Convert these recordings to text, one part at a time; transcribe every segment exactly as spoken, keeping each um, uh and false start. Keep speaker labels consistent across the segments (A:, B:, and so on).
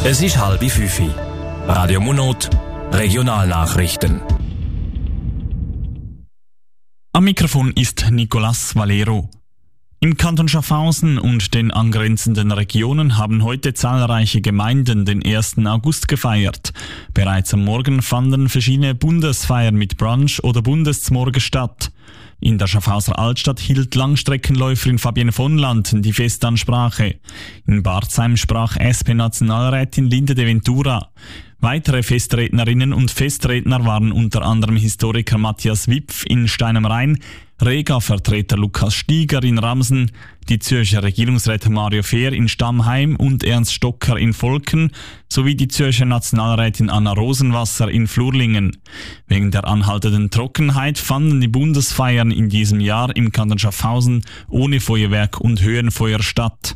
A: Es ist halb fünf. Radio Munot, Regionalnachrichten.
B: Am Mikrofon ist Nicolas Valero. Im Kanton Schaffhausen und den angrenzenden Regionen haben heute zahlreiche Gemeinden den ersten August gefeiert. Bereits am Morgen fanden verschiedene Bundesfeiern mit Brunch oder Bundesmorgen statt. In der Schaffhauser Altstadt hielt Langstreckenläuferin Fabienne von Lanten die Festansprache. In Barzheim sprach S P-Nationalrätin Linde de Ventura. Weitere Festrednerinnen und Festredner waren unter anderem Historiker Matthias Wipf in Stein am Rhein, Rega-Vertreter Lukas Stieger in Ramsen, die Zürcher Regierungsräte Mario Fehr in Stammheim und Ernst Stocker in Volken sowie die Zürcher Nationalrätin Anna Rosenwasser in Flurlingen. Wegen der anhaltenden Trockenheit fanden die Bundesfeiern in diesem Jahr im Kanton Schaffhausen ohne Feuerwerk und Höhenfeuer statt.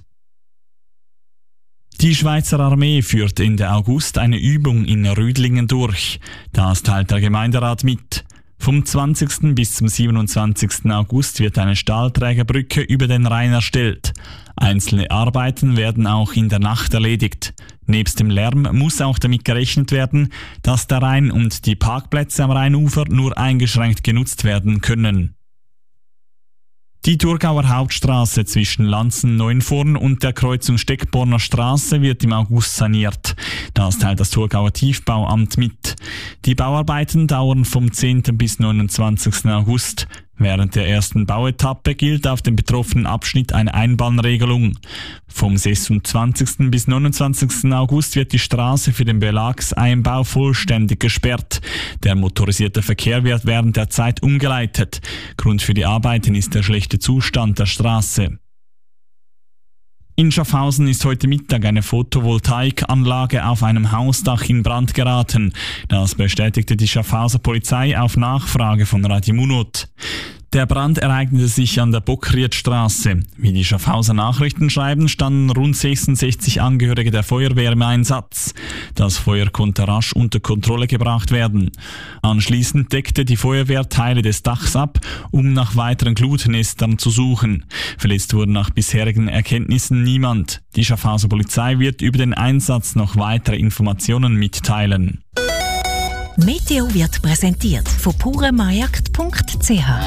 B: Die Schweizer Armee führt Ende August eine Übung in Rüdlingen durch. Das teilt der Gemeinderat mit. Vom zwanzigsten bis zum siebenundzwanzigsten August wird eine Stahlträgerbrücke über den Rhein erstellt. Einzelne Arbeiten werden auch in der Nacht erledigt. Nebst dem Lärm muss auch damit gerechnet werden, dass der Rhein und die Parkplätze am Rheinufer nur eingeschränkt genutzt werden können. Die Thurgauer Hauptstraße zwischen Lanzen-Neuenvorn und der Kreuzung Steckborner Straße wird im August saniert. Das teilt das Thurgauer Tiefbauamt mit. Die Bauarbeiten dauern vom zehnten bis neunundzwanzigsten August. Während der ersten Bauetappe gilt auf dem betroffenen Abschnitt eine Einbahnregelung. Vom sechsundzwanzigsten bis neunundzwanzigsten August wird die Straße für den Belagseinbau vollständig gesperrt. Der motorisierte Verkehr wird während der Zeit umgeleitet. Grund für die Arbeiten ist der schlechte Zustand der Straße. In Schaffhausen ist heute Mittag eine Photovoltaikanlage auf einem Hausdach in Brand geraten. Das bestätigte die Schaffhauser Polizei auf Nachfrage von Radio Munot. Der Brand ereignete sich an der Bockriedstraße. Wie die Schaffhauser Nachrichten schreiben, standen rund sechsundsechzig Angehörige der Feuerwehr im Einsatz. Das Feuer konnte rasch unter Kontrolle gebracht werden. Anschließend deckte die Feuerwehr Teile des Dachs ab, um nach weiteren Glutnestern zu suchen. Verletzt wurde nach bisherigen Erkenntnissen niemand. Die Schaffhauser Polizei wird über den Einsatz noch weitere Informationen mitteilen.
C: Meteo wird präsentiert von puremarkt punkt c h.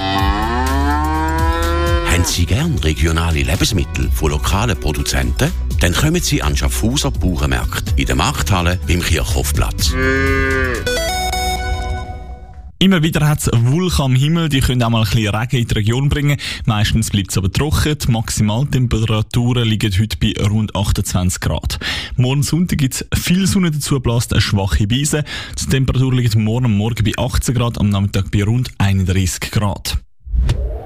D: Haben Sie gern regionale Lebensmittel von lokalen Produzenten? Dann kommen Sie an Schaffhauser Bauernmärkte in der Markthalle beim Kirchhofplatz.
B: Immer wieder hat es Wolken am Himmel, die können auch mal ein bisschen Regen in die Region bringen. Meistens bleibt es aber trocken. Die Maximaltemperaturen liegen heute bei rund achtundzwanzig Grad. Morgen Sonntag gibt es viel Sonne, dazu bläst eine schwache Brise. Die Temperatur liegt morgen am Morgen bei achtzehn Grad, am Nachmittag bei rund einunddreißig Grad.